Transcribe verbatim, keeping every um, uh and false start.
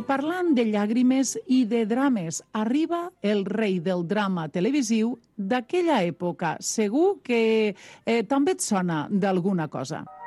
parlant de llàgrimes i de drames, arriba el rei del drama televisiu d'aquella època. Segur que eh, també et sona d'alguna cosa.